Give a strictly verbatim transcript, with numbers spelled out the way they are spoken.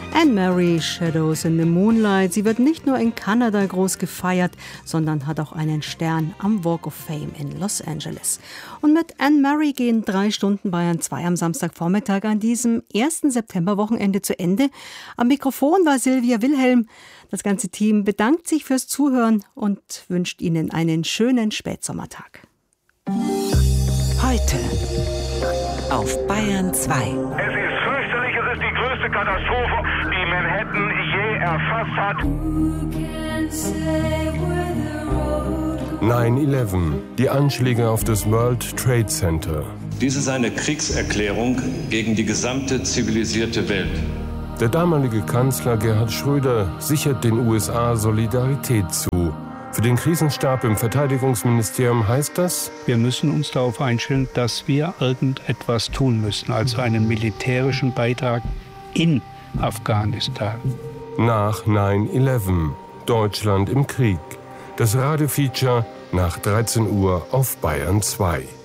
Anne Murray, Shadows in the Moonlight. Sie wird nicht nur in Kanada groß gefeiert, sondern hat auch einen Stern am Walk of Fame in Los Angeles. Und mit Anne Murray gehen drei Stunden Bayern zwei am Samstagvormittag an diesem ersten Septemberwochenende zu Ende. Am Mikrofon war Silvia Wilhelm. Das ganze Team bedankt sich fürs Zuhören und wünscht Ihnen einen schönen Spätsommertag. Heute auf Bayern zwei. Es ist fürchterlich, es ist die größte Katastrophe, die Manhattan je erfasst hat. neun elf, die Anschläge auf das World Trade Center. Dies ist eine Kriegserklärung gegen die gesamte zivilisierte Welt. Der damalige Kanzler Gerhard Schröder sichert den U S A Solidarität zu. Für den Krisenstab im Verteidigungsministerium heißt das: Wir müssen uns darauf einstellen, dass wir irgendetwas tun müssen, also einen militärischen Beitrag in Afghanistan. Nach neun elf, Deutschland im Krieg. Das Radiofeature nach dreizehn Uhr auf Bayern zwei.